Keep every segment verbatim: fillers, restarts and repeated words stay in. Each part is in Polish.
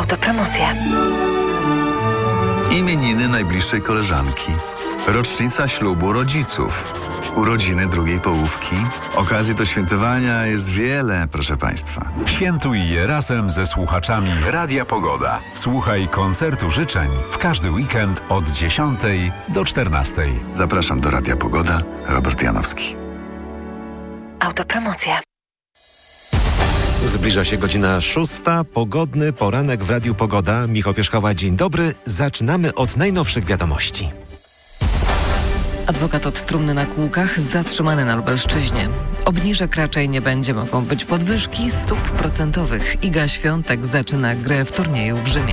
Autopromocja. Imieniny najbliższej koleżanki. Rocznica ślubu rodziców. Urodziny drugiej połówki. Okazji do świętowania jest wiele, proszę Państwa. Świętuj je razem ze słuchaczami Radia Pogoda. Słuchaj koncertu życzeń w każdy weekend od dziesiątej do czternastej. Zapraszam do Radia Pogoda. Robert Janowski. Autopromocja. Zbliża się godzina szósta. Pogodny poranek w Radiu Pogoda. Michał Pierzchała, dzień dobry. Zaczynamy od najnowszych wiadomości. Adwokat od trumny na kółkach zatrzymany na Lubelszczyźnie. Obniżek raczej nie będzie, mogą być podwyżki stóp procentowych. Iga Świątek zaczyna grę w turnieju w Rzymie.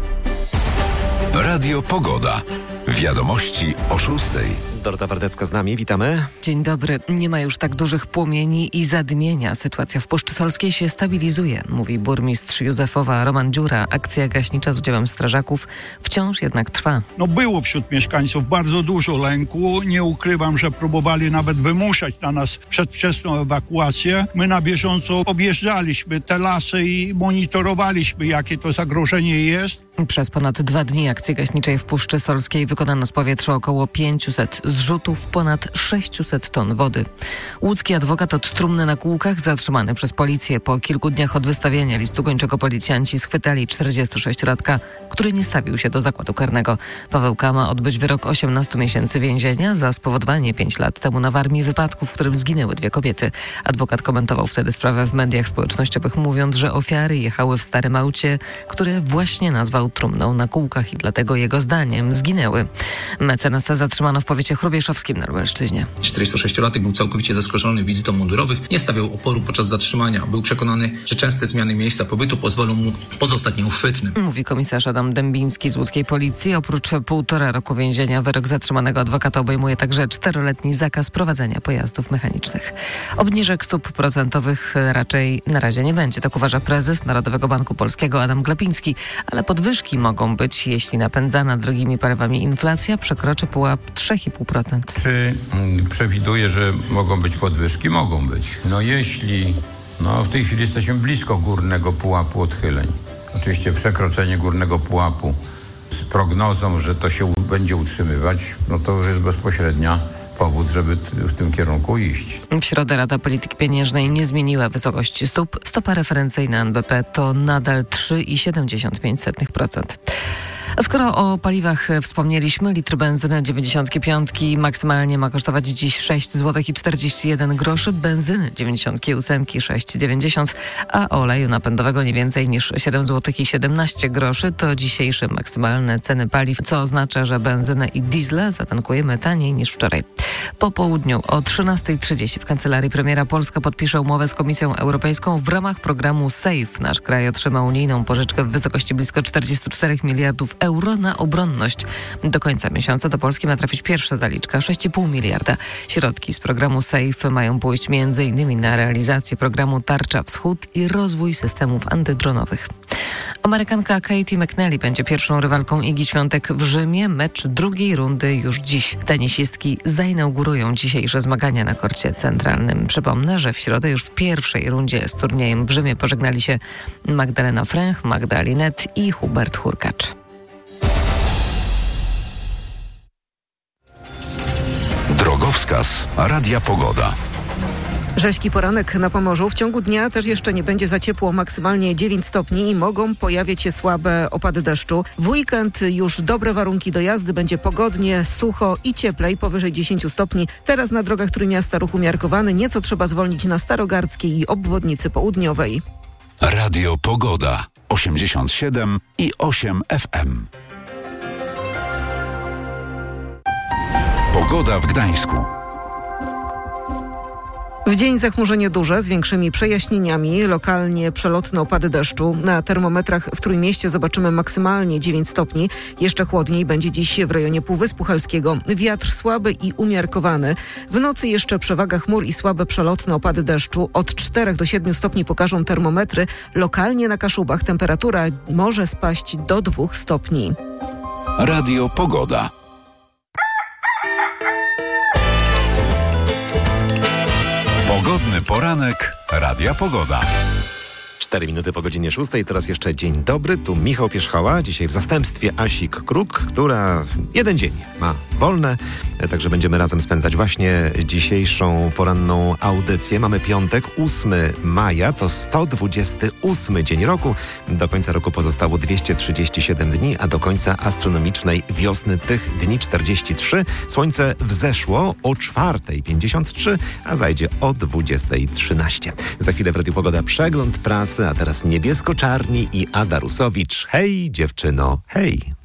Radio Pogoda. Wiadomości o szóstej. Dorota Wardecka z nami, witamy. Dzień dobry. Nie ma już tak dużych płomieni i zadymienia. Sytuacja w Puszczy Solskiej się stabilizuje, mówi burmistrz Józefowa Roman Dziura. Akcja gaśnicza z udziałem strażaków wciąż jednak trwa. No było wśród mieszkańców bardzo dużo lęku. Nie ukrywam, że próbowali nawet wymuszać na nas przedwczesną ewakuację. My na bieżąco objeżdżaliśmy te lasy i monitorowaliśmy, jakie to zagrożenie jest. Przez ponad dwa dni akcji gaśniczej w Puszczy Solskiej wykonano z powietrza około pięćset zrzutów, ponad sześćset ton wody. Łódzki adwokat od trumny na kółkach zatrzymany przez policję. Po kilku dniach od wystawienia listu gończego policjanci schwytali czterdziestosześciolatka, który nie stawił się do zakładu karnego. Paweł K. ma odbyć wyrok osiemnastu miesięcy więzienia za spowodowanie pięć lat temu na Warmii wypadku, w którym zginęły dwie kobiety. Adwokat komentował wtedy sprawę w mediach społecznościowych, mówiąc, że ofiary jechały w starym aucie, które właśnie nazwał trumną na kółkach i dlatego jego zdaniem zginęły. Mecenasa zatrzymano w powiecie chrubieszowskim na Lubelszczyźnie. czterdziestosześciolatek był całkowicie zaskoczony wizytą mundurowych, nie stawiał oporu podczas zatrzymania. Był przekonany, że częste zmiany miejsca pobytu pozwolą mu pozostać nieuchwytnym. Mówi komisarz Adam Dębiński z łódzkiej policji. Oprócz półtora roku więzienia wyrok zatrzymanego adwokata obejmuje także czteroletni zakaz prowadzenia pojazdów mechanicznych. Obniżek stóp procentowych raczej na razie nie będzie, tak uważa prezes Narodowego Banku Polskiego Adam Glapiński, ale podwyżki mogą być, jeśli napędzana drogimi paliwami inflacja przekroczy pułap trzy i pół procent. Czy mm, przewiduje, że mogą być podwyżki? Mogą być. No jeśli, no w tej chwili jesteśmy blisko górnego pułapu odchyleń. Oczywiście przekroczenie górnego pułapu z prognozą, że to się będzie utrzymywać, no to już jest bezpośrednia powód, żeby t- w tym kierunku iść. W środę Rada Polityki Pieniężnej nie zmieniła wysokości stóp. Stopa referencyjna N B P to nadal trzy i siedemdziesiąt pięć procent. A skoro o paliwach wspomnieliśmy, litr benzyny dziewięćdziesiąt pięć maksymalnie ma kosztować dziś sześć złotych i czterdzieści jeden groszy, benzyny dziewięćdziesiąt osiem sześć dziewięćdziesiąt, a oleju napędowego nie więcej niż siedem złotych i siedemnaście groszy. To dzisiejsze maksymalne ceny paliw, co oznacza, że benzynę i diesla zatankujemy taniej niż wczoraj. Po południu o trzynasta trzydzieści w kancelarii premiera Polska podpisze umowę z Komisją Europejską w ramach programu SAFE. Nasz kraj otrzyma unijną pożyczkę w wysokości blisko czterdzieści cztery miliardów euro na obronność. Do końca miesiąca do Polski ma trafić pierwsza zaliczka sześć i pół miliarda. Środki z programu SAFE mają pójść między innymi na realizację programu Tarcza Wschód i rozwój systemów antydronowych. Amerykanka Katie McNally będzie pierwszą rywalką Igi Świątek w Rzymie. Mecz drugiej rundy już dziś. Tenisistki zainaugurują dzisiejsze zmagania na korcie centralnym. Przypomnę, że w środę już w pierwszej rundzie z turniejem w Rzymie pożegnali się Magdalena Fręch, Magda Linet i Hubert Hurkacz. Drogowskaz Radia Pogoda. Rzeźki poranek na Pomorzu. W ciągu dnia też jeszcze nie będzie za ciepło, maksymalnie dziewięć stopni i mogą pojawić się słabe opady deszczu. W weekend już dobre warunki do jazdy, będzie pogodnie, sucho i cieplej, powyżej dziesięć stopni. Teraz na drogach Trójmiasta ruch umiarkowany, nieco trzeba zwolnić na Starogardzkiej i obwodnicy południowej. Radio Pogoda osiemdziesiąt siedem i osiem F M. Pogoda w Gdańsku. W dzień zachmurzenie duże z większymi przejaśnieniami, lokalnie przelotne opady deszczu. Na termometrach w Trójmieście zobaczymy maksymalnie dziewięć stopni. Jeszcze chłodniej będzie dziś w rejonie Półwyspu Helskiego. Wiatr słaby i umiarkowany. W nocy jeszcze przewaga chmur i słabe przelotne opady deszczu. Od czterech do siedmiu stopni pokażą termometry. Lokalnie na Kaszubach temperatura może spaść do dwóch stopni. Radio Pogoda. Pogodny poranek Radia Pogoda. Cztery minuty po godzinie szóstej. Teraz jeszcze dzień dobry. Tu Michał Pierzchała. Dzisiaj w zastępstwie Asi Kruk, która jeden dzień ma wolne. Także będziemy razem spędzać właśnie dzisiejszą poranną audycję. Mamy piątek, ósmego maja. To sto dwudziesty ósmy dzień roku. Do końca roku pozostało dwieście trzydzieści siedem dni, a do końca astronomicznej wiosny tych dni czterdzieści trzy. Słońce wzeszło o czwartej pięćdziesiąt trzy, a zajdzie o dwudziestej trzynaście. Za chwilę w Radiu Pogoda przegląd prasy, a teraz Niebiesko-Czarni i Ada Rusowicz. Hej dziewczyno, hej!